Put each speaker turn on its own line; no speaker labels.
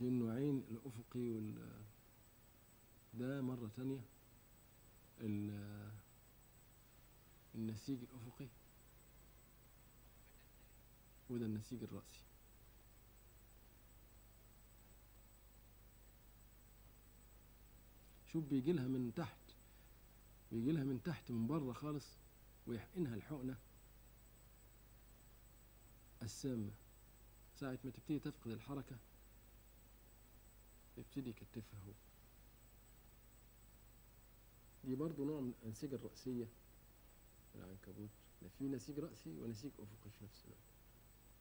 في النوعين الأفقي ده مرة تانية النسيج الأفقي، وده النسيج الرأسي. شوف بيجي لها من تحت، بيجي لها من تحت من بره خالص، ويحقنها الحقنة السامة ساعة ما تبتدي تفقد الحركة، يبتدي يكتفها هو. دي برضو نوع من الأنسجة الرأسية العنكبوت، في نسيج رأسي ونسيج أفقي في نفس الوقت.